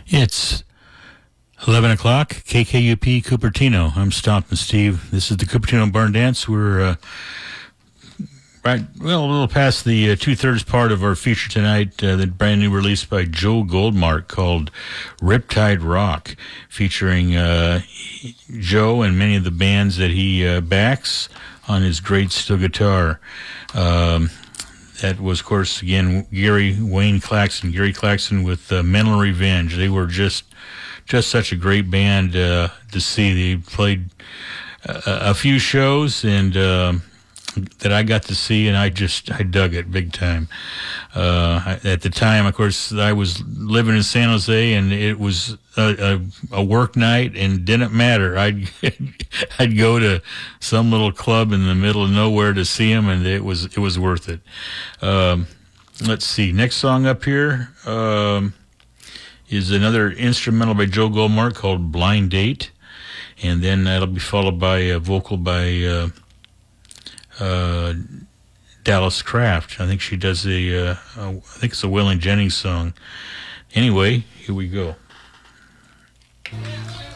It's 11 o'clock, KKUP Cupertino. I'm Stompin' Steve. This is the Cupertino Barn Dance. We're a little past the two-thirds part of our feature tonight, the brand new release by Joe Goldmark called Riptide Rock, featuring Joe and many of the bands that he backs on his great steel guitar. That was, of course, again, Gary Claxton with Mental Revenge. They were just such a great band to see. They played a few shows and that I got to see, and I dug it big time. At the time, of course, I was living in San Jose, and it was a work night, and didn't matter. I'd go to some little club in the middle of nowhere to see them, and it was worth it. Let's see. Next song up here is another instrumental by Joe Goldmark called Blind Date, and then that'll be followed by a vocal by Dallas Kraft. I think she does I think it's a Waylon Jennings song. Anyway, here we go.